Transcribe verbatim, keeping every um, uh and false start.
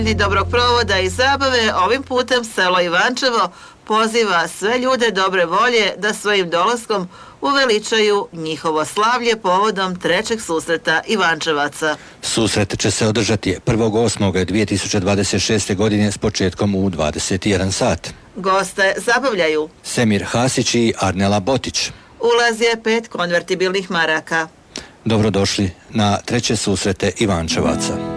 Dobrog provoda i zabave ovim putem selo Ivančevo poziva sve ljude dobre volje da svojim dolaskom uveličaju njihovo slavlje povodom trećeg susreta Ivančevaca. Susret će se održati prvog osmog dvije tisuće dvadeset šeste. godine s početkom u dvadeset jedan sat. Goste zabavljaju Semir Hasić i Arnela Botić. Ulaz je pet konvertibilnih maraka. Dobrodošli na treće susrete Ivančevaca.